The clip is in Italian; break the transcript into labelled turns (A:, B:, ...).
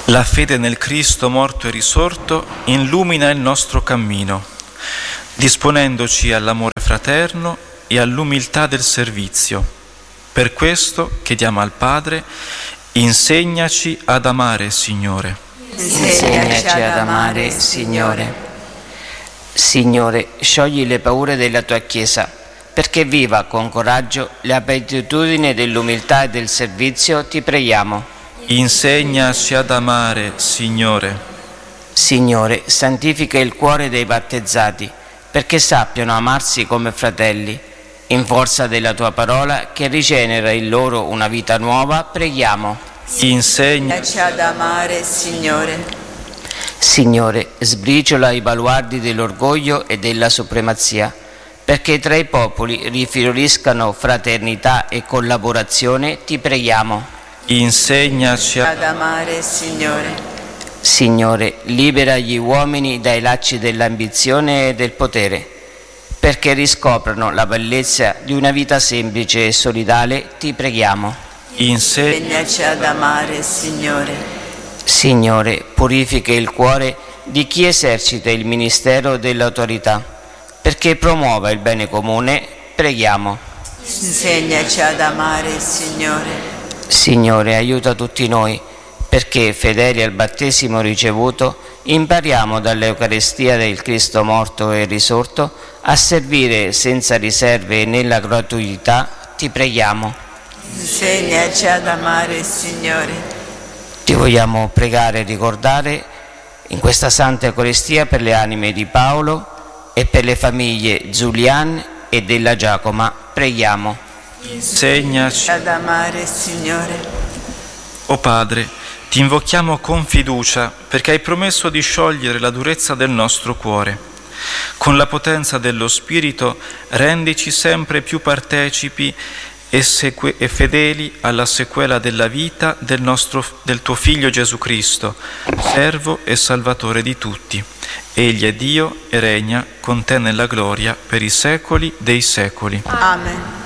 A: La fede nel Cristo morto e risorto illumina il nostro cammino, disponendoci all'amore fraterno e all'umiltà del servizio. Per questo chiediamo al Padre: insegnaci ad amare, Signore.
B: Insegnaci ad amare, Signore. Signore, sciogli le paure della tua Chiesa, perché viva con coraggio la beatitudine dell'umiltà e del servizio, ti preghiamo.
A: Insegnaci ad amare, Signore.
B: Signore, santifica il cuore dei battezzati, perché sappiano amarsi come fratelli. In forza della tua parola, che rigenera in loro una vita nuova, preghiamo.
A: Insegnaci
C: ad amare, Signore.
B: Signore, sbriciola i baluardi dell'orgoglio e della supremazia, perché tra i popoli rifioriscano fraternità e collaborazione, ti preghiamo.
A: Insegnaci
C: ad amare, Signore.
B: Signore, libera gli uomini dai lacci dell'ambizione e del potere, perché riscoprano la bellezza di una vita semplice e solidale, ti preghiamo.
C: Insegnaci ad amare, Signore.
B: Signore, purifica il cuore di chi esercita il ministero dell'autorità, perché promuova il bene comune, preghiamo.
C: Insegnaci ad amare, Signore.
B: Signore, aiuta tutti noi, perché, fedeli al battesimo ricevuto, impariamo dall'Eucaristia del Cristo morto e risorto a servire senza riserve e nella gratuità, ti preghiamo.
C: Insegnaci ad amare, Signore.
B: Ti vogliamo pregare e ricordare in questa Santa Eucaristia per le anime di Paolo e per le famiglie Giulian e della Giacoma, preghiamo.
A: Insegnaci
C: ad amare, Signore.
A: O Padre, ti invochiamo con fiducia perché hai promesso di sciogliere la durezza del nostro cuore. Con la potenza dello Spirito rendici sempre più partecipi e fedeli alla sequela della vita del tuo Figlio Gesù Cristo, servo e Salvatore di tutti. Egli è Dio e regna con te nella gloria per i secoli dei secoli.
C: Amen.